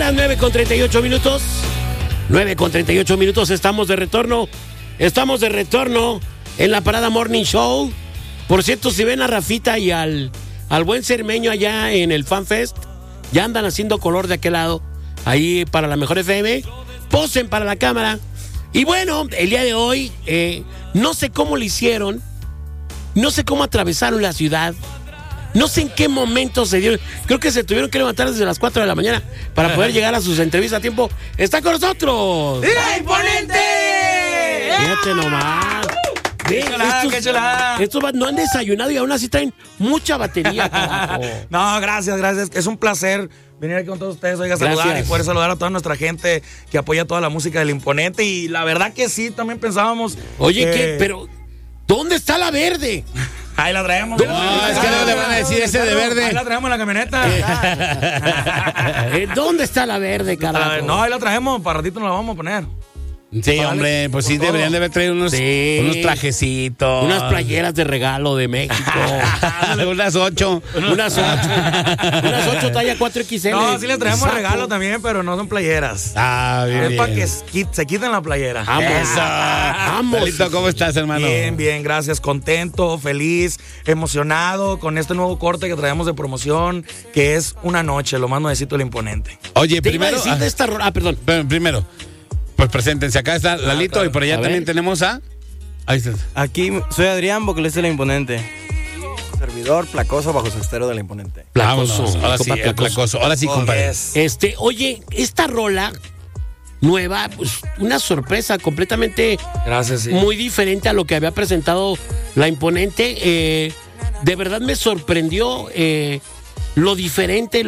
las 9:38. 9:38, estamos de retorno. Estamos de retorno en la Parada Morning Show. Por cierto, si ven a Rafita y al buen Cermeño allá en el Fan Fest, ya andan haciendo color de aquel lado, ahí para la Mejor FM. Posen para la cámara. Y bueno, el día de hoy, no sé cómo lo hicieron, no sé cómo atravesaron la ciudad, no sé en qué momento se dieron. Creo que se tuvieron que levantar desde las 4 de la mañana para poder llegar a sus entrevistas a tiempo. ¡Está con nosotros! ¡La Imponente! Fíjate nomás. ¡Qué chulada, qué chulada! Estos no han desayunado y aún así traen mucha batería, carajo. No, gracias. Es un placer venir aquí con todos ustedes, saludar y poder saludar a toda nuestra gente que apoya toda la música del Imponente. Y la verdad que sí, también pensábamos. Oye, ¿qué? Pero, ¿dónde está la verde? Ahí la traemos. No, es que no le van a decir ese de verde. Ahí la traemos en la camioneta. ¿Dónde está la verde, carajo? No, ahí la traemos, para ratito nos la vamos a poner. Sí, hombre, pues sí, deberían de haber traído unos trajecitos. Unas playeras de regalo de México. Unas 8. Unas 8 talla 4XL. No, sí les traemos regalo también, pero no son playeras. Ah, bien. Es para que se quiten la playera. Vamos. Lito, ¿cómo estás, hermano? Bien, gracias. Contento, feliz, emocionado con este nuevo corte que traemos de promoción, que es Una Noche, lo más nuevecito del Imponente. Oye, Te iba a primero. decir de esta perdón. Primero, pues preséntense. Acá está Lalito, claro. y por allá también tenemos a. Ahí está. Aquí soy Adrián, vocalista de La Imponente. Servidor Placoso, bajo sextero de La Imponente. Placoso. Vámonos. Ahora sí, el Placoso. Ahora sí, compadre. Oye, esta rola nueva, pues una sorpresa completamente Gracias, sí. muy diferente a lo que había presentado La Imponente. De verdad me sorprendió lo diferente,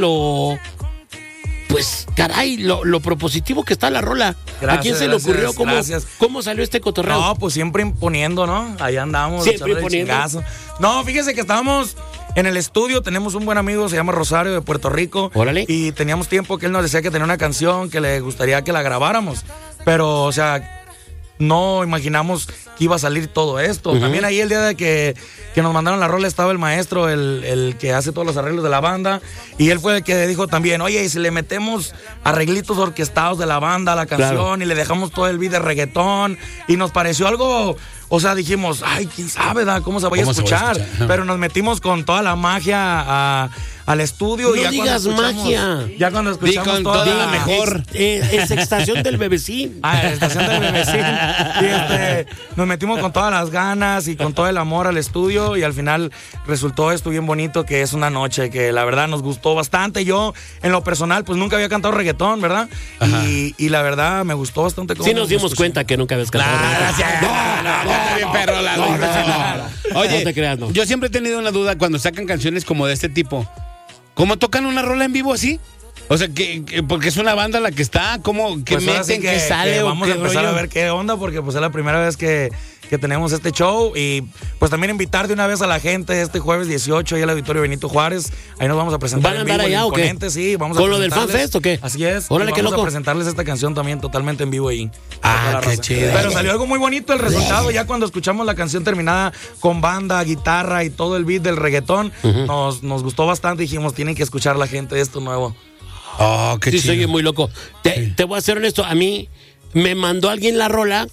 pues, caray, lo propositivo que está la rola. Gracias, ¿A quién se le ocurrió? gracias. ¿Cómo salió este cotorreo? No, pues siempre imponiendo, ¿no? Ahí andamos. Siempre echándole imponiendo. chingazo. No, fíjese que estábamos en el estudio, tenemos un buen amigo, se llama Rosario, de Puerto Rico. Órale. Y teníamos tiempo que él nos decía que tenía una canción que le gustaría que la grabáramos. Pero, o sea, no imaginamos que iba a salir todo esto. También ahí el día de que nos mandaron la rola estaba el maestro, el que hace todos los arreglos de la banda, y él fue el que dijo también, oye, y si le metemos arreglitos orquestados de la banda a la canción, claro, y le dejamos todo el beat de reggaetón, y nos pareció algo, o sea, dijimos, ay, quién sabe, cómo se vaya a escuchar, pero nos metimos con toda la magia al estudio. No y ya digas magia. Ya cuando escuchamos toda la mejor. Es estación del bebecín. La estación del bebecín. Y nos metimos con todas las ganas y con todo el amor al estudio, y al final resultó esto bien bonito, que es Una Noche, que la verdad nos gustó bastante. Yo, en lo personal, pues nunca había cantado reggaetón, ¿verdad? Y la verdad me gustó bastante. Sí nos dimos cuenta que nunca habías cantado reggaetón. No, bien perro, Lalo. Oye, no te creas, no. Yo siempre he tenido una duda cuando sacan canciones como de este tipo. ¿Cómo tocan una rola en vivo así? O sea, porque es una banda la que está, ¿cómo? ¿Qué pues meten? sí ¿Qué sale? Que vamos a empezar a ver qué onda, porque pues es la primera vez que tenemos este show. Y pues también invitar de una vez a la gente este jueves 18 ahí al Auditorio Benito Juárez. Ahí nos vamos a presentar. ¿Van a andar allá o qué? Sí, vamos ¿Con a lo del Fan Fest o qué? Así es. Órale, qué vamos loco. a presentarles esta canción también totalmente en vivo ahí. Qué chido. Pero salió algo muy bonito el resultado. Ya cuando escuchamos la canción terminada con banda, guitarra y todo el beat del reggaetón, nos gustó bastante. Dijimos, tienen que escuchar la gente esto nuevo. Oh, qué Sí, chido. soy muy loco. Te voy a ser honesto, a mí me mandó alguien la rola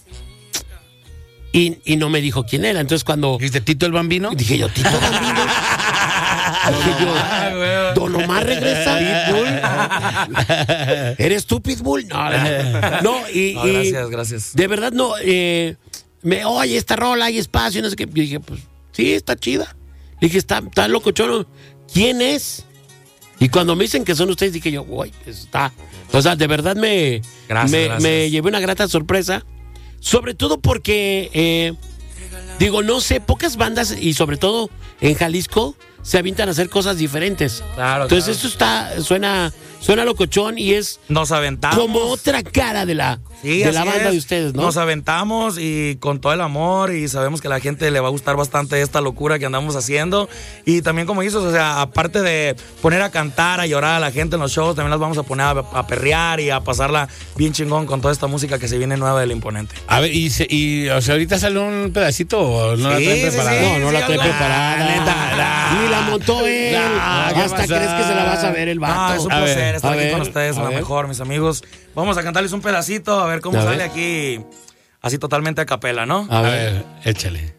y no me dijo quién era. Entonces cuando ¿Dijiste Tito el Bambino? dije yo, Tito Bambino. Dije yo, Don Omar regresa. Pitbull. ¿Eres tú, Pitbull? No, Gracias. de verdad no. Oye, esta rola, hay espacio, no sé qué. Yo dije, pues sí, está chida. Le dije, está locochón. ¿Quién es? Y cuando me dicen que son ustedes, dije yo, uy, está. O sea, de verdad me llevé una grata sorpresa. Sobre todo porque, no sé, pocas bandas, y sobre todo en Jalisco, se avientan a hacer cosas diferentes. Claro. Entonces esto suena locochón y es Nos aventamos. como otra cara de la banda de ustedes, ¿no? Nos aventamos y con todo el amor, y sabemos que a la gente le va a gustar bastante esta locura que andamos haciendo. Y también, como dices, o sea, aparte de poner a cantar, a llorar a la gente en los shows, también las vamos a poner a perrear y a pasarla bien chingón con toda esta música que se viene nueva del Imponente. A ver, o sea, ahorita sale un pedacito o no la trae preparada. No la trae preparada. Neta. Y la montó él. Hasta crees que se la vas a ver el vato. No, es un placer. placer estar A aquí ver, con ustedes, a a lo ver. mejor, mis amigos. Vamos a cantarles un pedacito, a ver cómo A sale ver. aquí, así totalmente a capela, ¿no? A A ver. ver, échale.